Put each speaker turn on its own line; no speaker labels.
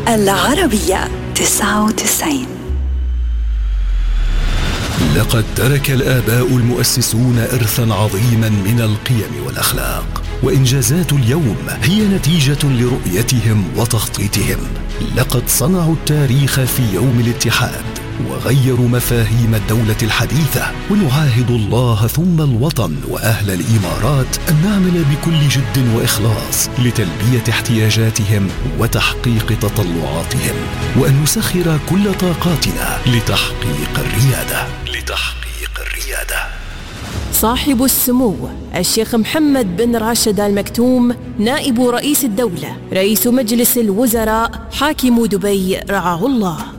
العربية 99.
لقد ترك الآباء المؤسسون إرثاً عظيماً من القيم والأخلاق، وإنجازات اليوم هي نتيجة لرؤيتهم وتخطيطهم. لقد صنعوا التاريخ في يوم الاتحاد وغيروا مفاهيم الدولة الحديثة، ونعاهد الله ثم الوطن وأهل الإمارات أن نعمل بكل جد وإخلاص لتلبية احتياجاتهم وتحقيق تطلعاتهم، وأن نسخر كل طاقاتنا لتحقيق الريادة.
صاحب السمو الشيخ محمد بن راشد آل مكتوم، نائب رئيس الدولة، رئيس مجلس الوزراء، حاكم دبي رعاه الله.